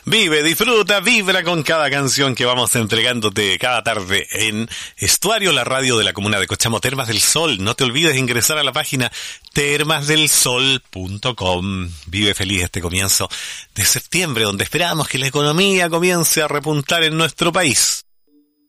Vive, disfruta, vibra con cada canción que vamos entregándote cada tarde en Estuario, la radio de la comuna de Cochamo, Termas del Sol. No te olvides de ingresar a la página termasdelsol.com. Vive feliz este comienzo de septiembre, donde esperamos que la economía comience a repuntar en nuestro país.